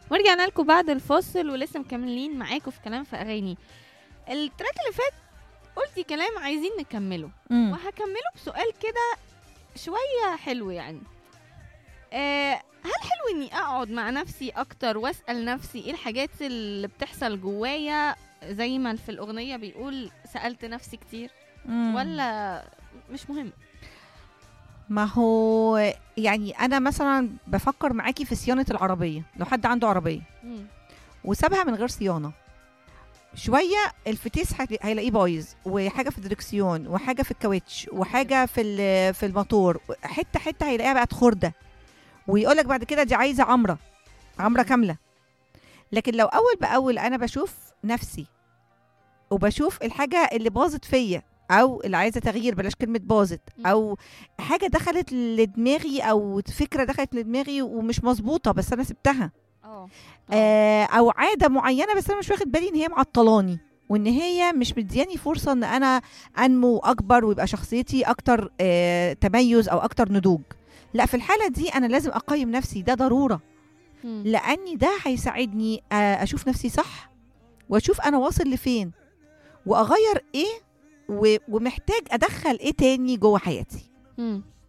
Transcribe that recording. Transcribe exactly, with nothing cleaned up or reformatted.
ورجعنا لكم بعد الفاصل ولسه مكملين معاكم في كلام في اغاني. التراك اللي فات قلتي كلام عايزين نكمله، مم. وهكمله بسؤال كده شويه حلو يعني. آه هل حلو اني اقعد مع نفسي اكتر واسال نفسي ايه الحاجات اللي بتحصل جوايا، زي ما في الاغنيه بيقول سالت نفسي كتير، مم. ولا مش مهم؟ ما هو يعني انا مثلا بفكر معاكي في صيانه العربيه. لو حد عنده عربيه مم. وسابها من غير صيانه شويه، الفتيس هت- هيلاقيه بايظ، وحاجه في الدركسيون، وحاجه في الكاوتش، وحاجه في ال- في الموتور، حته حته هيلاقيها بقت خرده، ويقول لك بعد كده دي عايزه عمره عمره مم. كامله. لكن لو اول باول انا بشوف نفسي وبشوف الحاجه اللي باظت فيا، او اللي عايزه تغيير، بلاش كلمه باظت، مم. او حاجه دخلت لدماغي، او فكره دخلت لدماغي ومش مظبوطه بس انا سبتها، اه آه. آه او عاده معينه بس انا مش واخد بالي ان هي معطلاني، وان هي مش مدياني فرصه ان انا انمو اكبر ويبقى شخصيتي اكتر آه تميز او اكتر نضوج. لا، في الحاله دي انا لازم اقيم نفسي، ده ضروره، مم. لاني ده هيساعدني آه اشوف نفسي صح، واشوف انا واصل لفين، واغير ايه، و- ومحتاج ادخل ايه تاني جوه حياتي. مم.